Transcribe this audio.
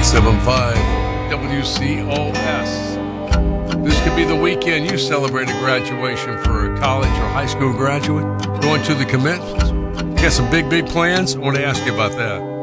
98.75 WCOS. This could be the weekend you celebrate a graduation for a college or high school graduate, going to the commencement. You got some big plans? I want to ask you about that.